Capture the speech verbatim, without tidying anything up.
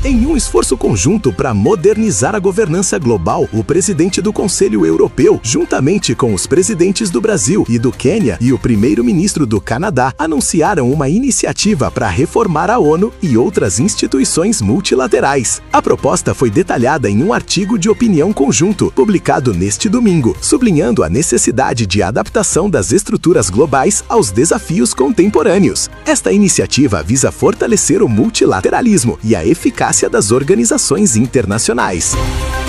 Em um esforço conjunto para modernizar a governança global, o presidente do Conselho Europeu, juntamente com os presidentes do Brasil e do Quênia e o primeiro-ministro do Canadá, anunciaram uma iniciativa para reformar a ONU e outras instituições multilaterais. A proposta foi detalhada em um artigo de opinião conjunto, publicado neste domingo, sublinhando a necessidade de adaptação das estruturas globais aos desafios contemporâneos. Esta iniciativa visa fortalecer o multilateralismo e a eficácia das organizações internacionais.